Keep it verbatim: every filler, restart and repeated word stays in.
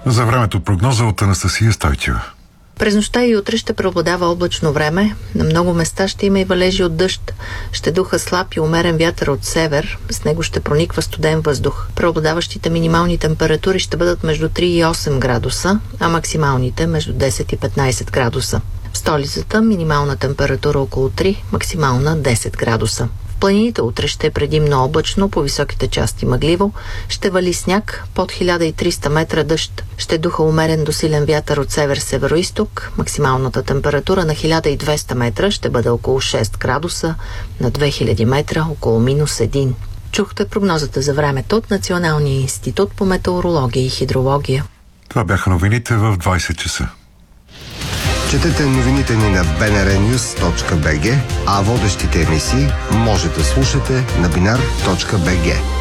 За времето прогноза от Анастасия Стойчева. През нощта и утре ще преобладава облачно време. На много места ще има и валежи от дъжд. Ще духа слаб и умерен вятър от север. С него ще прониква студен въздух. Преобладаващите минимални температури ще бъдат между три и осем градуса, а максималните между десет и петнайсет градуса. В столицата минимална температура около три, максимална десет градуса. В планините утре ще е предимно облачно, по високите части мъгливо, ще вали сняг, под хиляда и триста метра дъжд. Ще духа умерен до силен вятър от север-североизток. Максималната температура на хиляда и двеста метра ще бъде около шест градуса, на две хиляди метра около минус един. Чухте прогнозата за времето от Националния институт по метеорология и хидрология. Това бяха новините в двайсет часа. Четете новините ни на би ен ар нюз точка би джи, а водещите емисии може да слушате на бинар точка би джи.